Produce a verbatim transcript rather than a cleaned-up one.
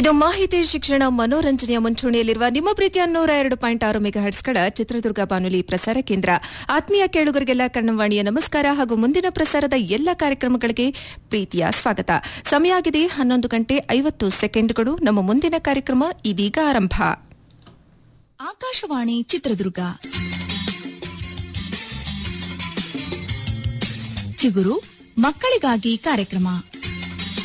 ಇದು ಮಾಹಿತಿ ಶಿಕ್ಷಣ ಮನೋರಂಜನೆಯ ಮುಂಚೂಣಿಯಲ್ಲಿರುವ ನಿಮ್ಮ ಪ್ರೀತಿಯ ನೂರ ಎರಡು ಪಾಯಿಂಟ್ ಆರು ಮೆಗಾಹರ್ಟ್ಸ್ಗಳ ಚಿತ್ರದುರ್ಗ ಬಾನುಲಿ ಪ್ರಸಾರ ಕೇಂದ್ರ. ಆತ್ಮೀಯ ಕೇಳುಗರಿಗೆಲ್ಲ ಕನ್ನಂವಾಣಿಯ ನಮಸ್ಕಾರ ಹಾಗೂ ಮುಂದಿನ ಪ್ರಸಾರದ ಎಲ್ಲ ಕಾರ್ಯಕ್ರಮಗಳಿಗೆ ಪ್ರೀತಿಯ ಸ್ವಾಗತ. ಸಮಯ ಆಗಿದೆ ಹನ್ನೊಂದು ಗಂಟೆ ಐವತ್ತು ಸೆಕೆಂಡ್ಗಳು. ನಮ್ಮ ಮುಂದಿನ ಕಾರ್ಯಕ್ರಮ ಇದೀಗ ಆರಂಭ. ಆಕಾಶವಾಣಿ ಚಿತ್ರದುರ್ಗ. ಚಿಗುರು ಮಕ್ಕಳಿಗಾಗಿ ಕಾರ್ಯಕ್ರಮ.